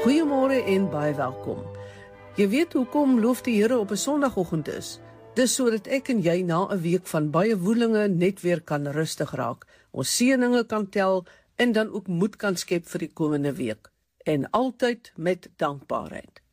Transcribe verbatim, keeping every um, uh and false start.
Goeiemôre en baie welkom. Jy weet hoekom loof die Here op 'n Sondagoggend is? Dis sodat ek en jy na 'n week van baie woelinge net weer kan rustig raak, ons seëninge kan tel en dan ook moed kan skep vir die komende week. En altyd met dankbaarheid.